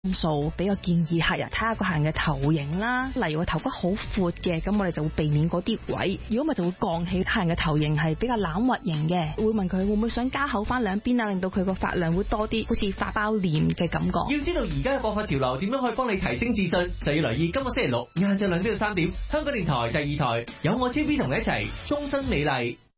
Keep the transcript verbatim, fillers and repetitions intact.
數比較建議客人睇下個客人嘅頭型啦，例如個頭骨好闊嘅，咁我哋就會避免嗰啲位，如果咪就會降起客人嘅頭型係比較欖核型嘅，會問佢會唔會想加厚翻兩邊啊，令到佢個髮量會多啲，好似發包臉嘅感覺。 要知道而家嘅播髮潮流點樣可以幫你提升自信，就要留意今個星期六晏晝兩點到三點，香港電台第二台有我 J B 同你一齊終身美麗。